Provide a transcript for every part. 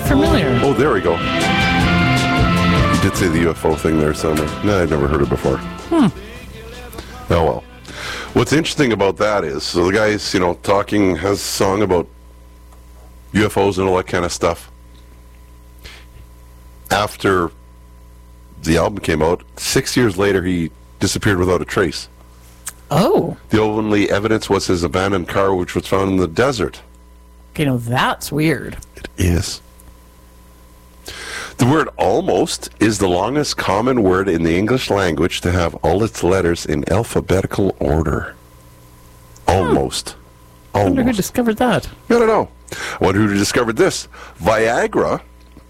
not familiar. Oh, there we go. You did say the UFO thing there somewhere. No, I'd never heard it before. Oh, well. What's interesting about that is, so the guy's, talking, has a song about UFOs and all that kind of stuff. After the album came out, 6 years later, he disappeared without a trace. Oh. The only evidence was his abandoned car, which was found in the desert. Okay, now that's weird. It is. The word almost is the longest common word in the English language to have all its letters in alphabetical order. Almost. I wonder who Almost. discovered that. I don't know. I wonder who discovered this. Viagra.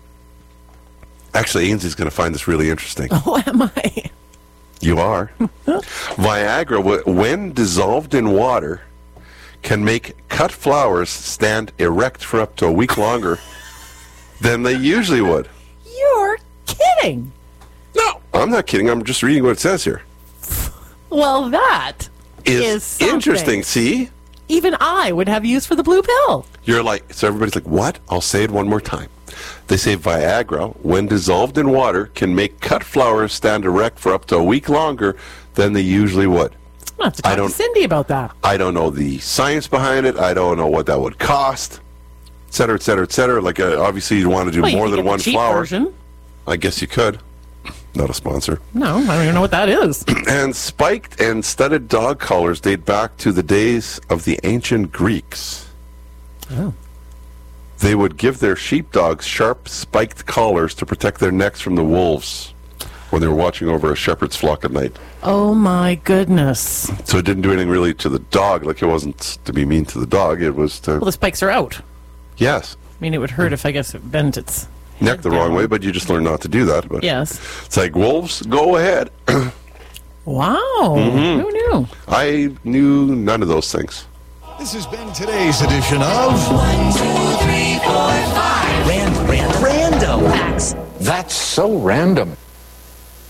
Actually, Ainsley's going to find this really interesting. Oh, am I? You are. Viagra, when dissolved in water, can make cut flowers stand erect for up to a week longer than they usually would. You're kidding. No, I'm not kidding. I'm just reading what it says here. Well, that is something interesting. See? Even I would have use for the blue pill. You're like, so everybody's like, what? I'll say it one more time. They say Viagra, when dissolved in water, can make cut flowers stand erect for up to a week longer than they usually would. I'll have to talk to Cindy about that. I don't know the science behind it. I don't know what that would cost, et cetera, et cetera, et cetera. Like, obviously, you'd want to do more than one cheap flower. Version. I guess you could. Not a sponsor. No, I don't even know what that is. And spiked and studded dog collars date back to the days of the ancient Greeks. Oh. They would give their sheepdogs sharp, spiked collars to protect their necks from the wolves when they were watching over a shepherd's flock at night. Oh, my goodness. So it didn't do anything really to the dog. Like, it wasn't to be mean to the dog. It was to... Well, the spikes are out. Yes. I mean, it would hurt if, I guess, it bent its Neck the wrong way, but you just learn not to do that. But yes. It's like, wolves, go ahead. Wow. Who knew? I knew none of those things. This has been today's edition of 1, 2, 3, 4, 5. Random. Random Facts. That's so random.